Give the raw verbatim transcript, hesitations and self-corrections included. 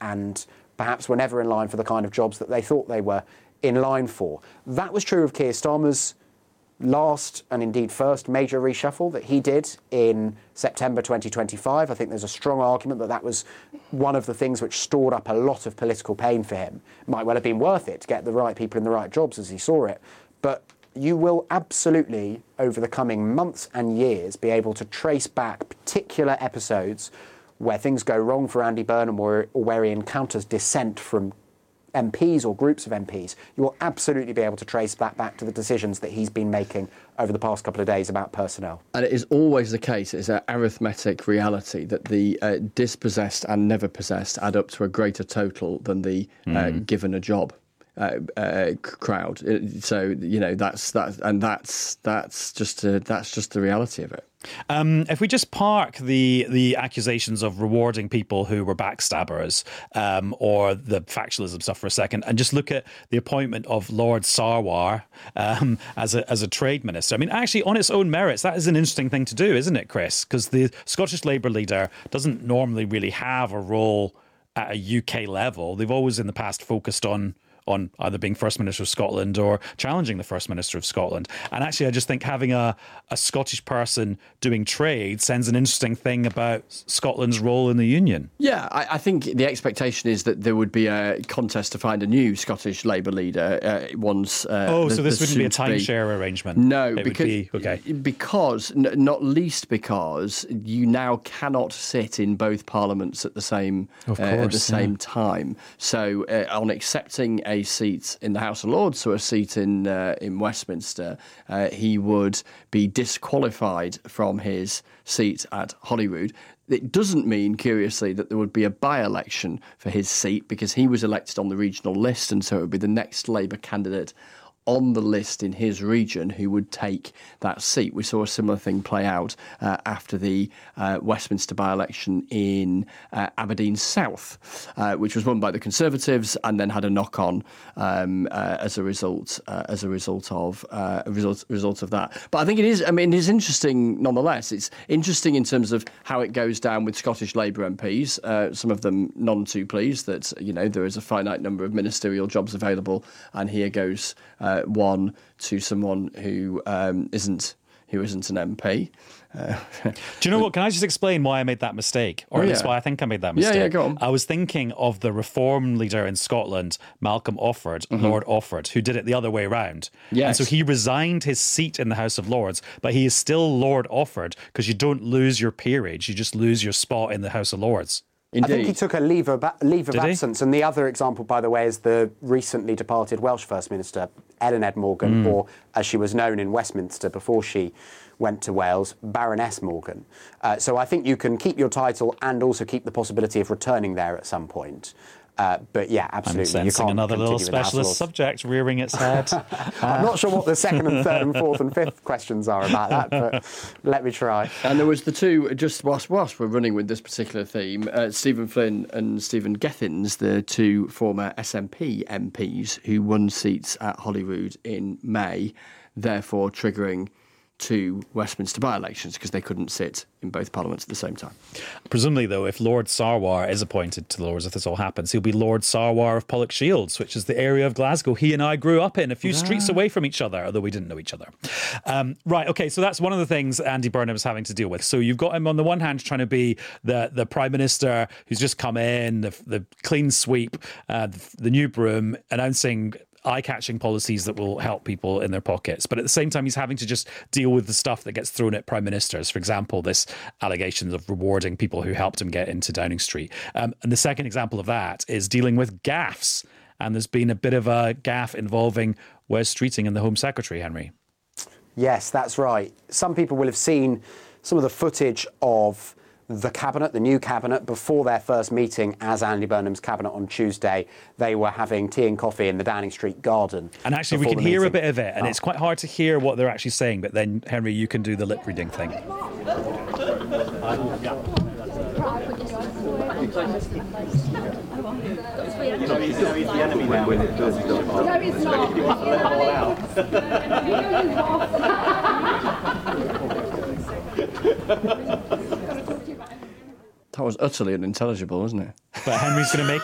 and perhaps were never in line for the kind of jobs that they thought they were in line for. That was true of Keir Starmer's last and indeed first major reshuffle that he did in September twenty twenty-five. I think there's a strong argument that that was one of the things which stored up a lot of political pain for him. It might well have been worth it to get the right people in the right jobs as he saw it. But you will absolutely, over the coming months and years, be able to trace back particular episodes where things go wrong for Andy Burnham or, or where he encounters dissent from M Ps or groups of M Ps. You will absolutely be able to trace that back to the decisions that he's been making over the past couple of days about personnel. And it is always the case, it's an arithmetic reality that the uh, dispossessed and never possessed add up to a greater total than the mm. uh, given a job. Uh, uh, crowd. So you know that's that, and that's that's just a, that's just the reality of it. Um, if we just park the the accusations of rewarding people who were backstabbers um, or the factionalism stuff for a second, and just look at the appointment of Lord Sarwar um, as a as a trade minister. I mean, actually, on its own merits, that is an interesting thing to do, isn't it, Chris? Because the Scottish Labour leader doesn't normally really have a role at a U K level. They've always in the past focused on on either being First Minister of Scotland or challenging the First Minister of Scotland. And actually, I just think having a, a Scottish person doing trade sends an interesting thing about Scotland's role in the Union. Yeah, I, I think the expectation is that there would be a contest to find a new Scottish Labour leader uh, once... Uh, oh, the, so this wouldn't be a timeshare be... arrangement? No, it because, be, okay. because, n- not least because, you now cannot sit in both parliaments at the same, of course, uh, at the same yeah. time. So uh, on accepting a a seat in the House of Lords, so a seat in uh, in Westminster, uh, he would be disqualified from his seat at Holyrood. It doesn't mean, curiously, that there would be a by-election for his seat because he was elected on the regional list, and so it would be the next Labour candidate on the list in his region who would take that seat. We saw a similar thing play out uh, after the uh, Westminster by-election in uh, Aberdeen South, uh, which was won by the Conservatives and then had a knock-on um, uh, as a result uh, as a result of uh, a result result of that. But I think it is. I mean, it is interesting nonetheless. It's interesting in terms of how it goes down with Scottish Labour M Ps. Uh, some of them none too pleased that you know there is a finite number of ministerial jobs available, and here goes. Uh, Uh, one to someone who um, isn't who isn't an M P. Uh, Do you know what? Can I just explain why I made that mistake? Or oh, at least yeah. why I think I made that mistake. Yeah, yeah, go on. I was thinking of the Reform leader in Scotland, Malcolm Offord, mm-hmm. Lord Offord, who did it the other way around. Yes. And so he resigned his seat in the House of Lords, but he is still Lord Offord because you don't lose your peerage, you just lose your spot in the House of Lords. Indeed. I think he took a leave of, leave of absence. He? And the other example, by the way, is the recently departed Welsh First Minister, Ellen Ed Morgan, mm. or as she was known in Westminster before she went to Wales, Baroness Morgan. Uh, so I think you can keep your title and also keep the possibility of returning there at some point. Uh, but yeah, absolutely. I'm sensing another little specialist subject rearing its head. uh, I'm not sure what the second and third and fourth and fifth questions are about that, but let me try. And there was the two, just whilst, whilst we're running with this particular theme, uh, Stephen Flynn and Stephen Gethins, the two former S N P M Ps who won seats at Holyrood in May, therefore triggering two Westminster by-elections because they couldn't sit in both parliaments at the same time. Presumably, though, if Lord Sarwar is appointed to the Lords, if this all happens, he'll be Lord Sarwar of Pollokshields, which is the area of Glasgow he and I grew up in, a few yeah. streets away from each other, although we didn't know each other. Um, right, OK, so that's one of the things Andy Burnham is having to deal with. So you've got him on the one hand trying to be the, the Prime Minister who's just come in, the, the clean sweep, uh, the, the new broom, announcing eye-catching policies that will help people in their pockets. But at the same time, he's having to just deal with the stuff that gets thrown at prime ministers. For example, this allegations of rewarding people who helped him get into Downing Street. Um, and the second example of that is dealing with gaffes. And there's been a bit of a gaffe involving Wes Streeting and the Home Secretary, Henry. Yes, that's right. Some people will have seen some of the footage of the cabinet, the new cabinet, before their first meeting as Andy Burnham's cabinet on Tuesday. They were having tea and coffee in the Downing Street garden. And actually, we can hear meeting. a bit of it, and oh. it's quite hard to hear what they're actually saying. But then, Henry, you can do the lip reading thing. That was utterly unintelligible, wasn't it? But Henry's going to make